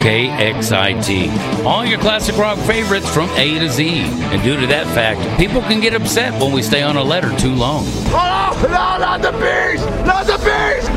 KXIT. All your classic rock favorites from A to Z. And due to that fact, people can get upset when we stay on a letter too long. Oh, no, not the bees! Not the bees!